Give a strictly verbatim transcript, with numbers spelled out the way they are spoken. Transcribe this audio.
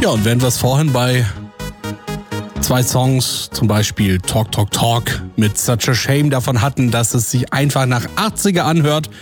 Ja, und während wir es vorhin bei zwei Songs, zum Beispiel Talk Talk Talk mit Such a Shame davon hatten, dass es sich einfach nach achtziger anhört,